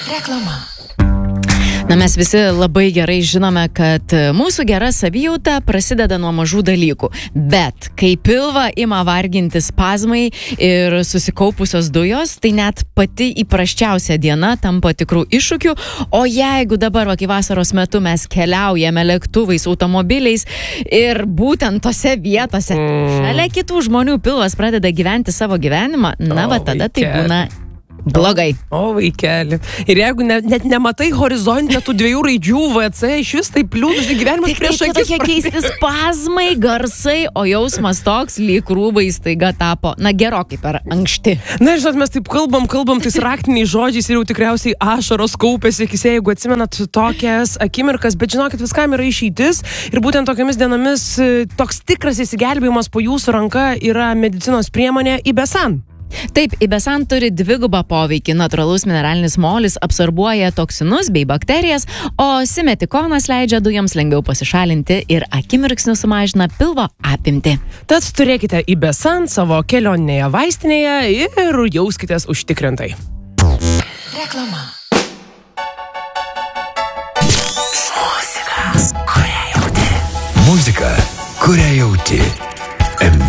Reklama. Na, mes visi labai gerai žinome, kad mūsų gera savijauta prasideda nuo mažų dalykų. Bet kai pilvą ima varginti spazmai ir susikaupusios dujos, tai net pati įprasčiausia diena tampa tikrų iššūkių. O jeigu dabar, kai vasaros metu mes keliaujame lėktuvais, automobiliais ir būtent tose vietose, šalia kitų žmonių pilvas pradeda gyventi savo gyvenimą, tada tai būna blogai. O, vaikeli. Ir jeigu net nematai horizonte tų 2 raidžių VC, iš vis taip liūdžiai gyvenimas prieš akis. Tokie keisti spazmai, garsai, o jausmas toks, lyg rūbai staiga tapo, gerokai per ankšti. Na, žinot, mes taip kalbam tais raktiniais žodžiais ir jau tikriausiai ašaros kaupėsi akise, jeigu atsimenat tokias akimirkas, bet žinokit, viskam yra išeitis ir būtent tokiamis dienomis toks tikras įsigelbėjimas po jūsų ranka yra medicinos priemonė Ibesan. Taip, Ibesan turi 2 poveikį. Natūralus mineralinis molis absorbuoja toksinus bei bakterijas, o simetikonas leidžia dujoms lengviau pasišalinti ir akimirksniu sumažina pilvo apimtį. Tad turėkite Ibesan savo kelionėje vaistinėje ir jauskitės užtikrintai. Reklama. Muzika, kurią jauti.